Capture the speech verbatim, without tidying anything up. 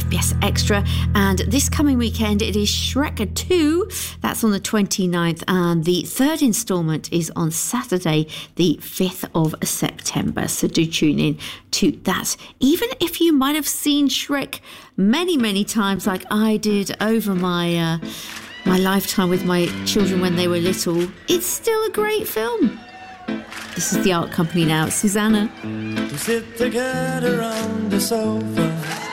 F B S Extra. And this coming weekend, it is Shrek two. That's on the twenty-ninth. And the third instalment is on Saturday, the fifth of September. So do tune in to that. Even if you might have seen Shrek many, many times like I did over my... Uh, my lifetime with my children when they were little, it's still a great film. This is the Art Company now. Susanna. We sit together on the sofa,